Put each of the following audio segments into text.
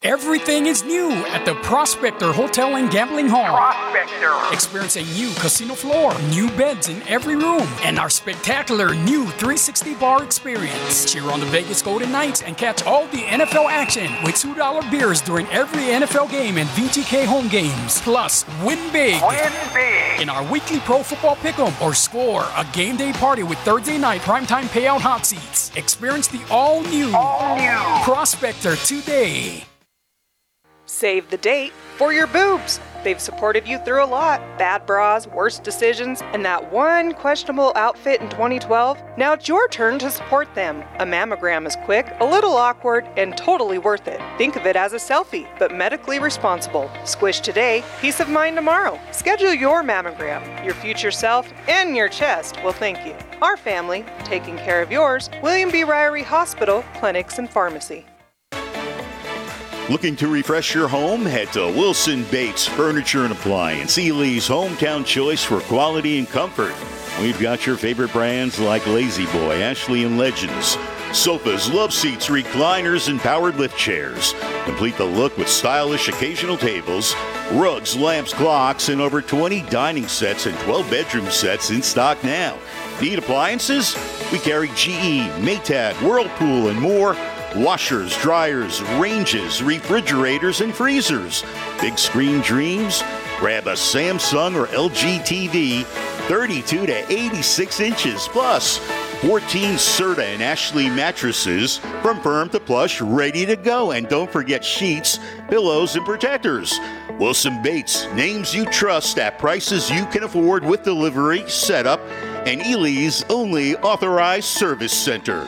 Everything is new at the Prospector Hotel and Gambling Hall. Prospector. Experience a new casino floor, new beds in every room, and our spectacular new 360 bar experience. Cheer on the Vegas Golden Knights and catch all the NFL action with $2 beers during every NFL game and VGK home games. Plus, win big. Win big. In our weekly pro football pick'em or score a game day party with Thursday night primetime payout hot seats. Experience the all-new Prospector today. Save the date for your boobs. They've supported you through a lot. Bad bras, worst decisions, and that one questionable outfit in 2012. Now it's your turn to support them. A mammogram is quick, a little awkward, and totally worth it. Think of it as a selfie, but medically responsible. Squish today, peace of mind tomorrow. Schedule your mammogram. Your future self and your chest will thank you. Our family, taking care of yours. William B. Ryrie Hospital, Clinics, and Pharmacy. Looking to refresh your home? Head to Wilson Bates Furniture and Appliance, Ely's hometown choice for quality and comfort. We've got your favorite brands like Lazy Boy, Ashley, and Legends. Sofas, love seats, recliners, and powered lift chairs. Complete the look with stylish occasional tables, rugs, lamps, clocks, and over 20 dining sets and 12 bedroom sets in stock now. Need appliances? We carry GE, Maytag, Whirlpool, and more. Washers, dryers, ranges, refrigerators, and freezers. Big screen dreams? Grab a Samsung or LG TV, 32 to 86 inches, plus 14 Serta and Ashley mattresses from firm to plush, ready to go. And don't forget sheets, pillows, and protectors. Wilson Bates, names you trust at prices you can afford with delivery, setup, and Ely's only authorized service center.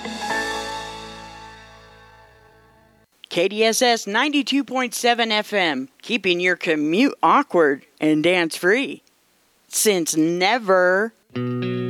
KDSS 92.7 FM, keeping your commute awkward and dance-free. Since never.